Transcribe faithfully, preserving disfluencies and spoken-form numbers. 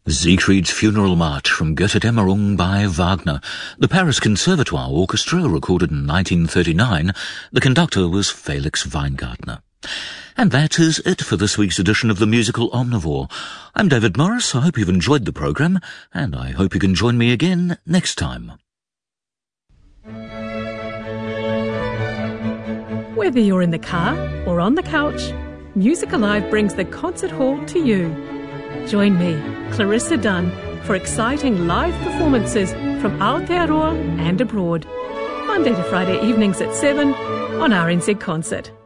Siegfried's Funeral March from Götterdämmerung by Wagner. The Paris Conservatoire Orchestra recorded in nineteen thirty-nine. The conductor was Felix Weingartner. And that is it for this week's edition of the Musical Omnivore. I'm David Morris. I hope you've enjoyed the programme, and I hope you can join me again next time. Whether you're in the car or on the couch, Music Alive brings the concert hall to you. Join me, Clarissa Dunn, for exciting live performances from Aotearoa and abroad. Monday to Friday evenings at seven on R N Z Concert.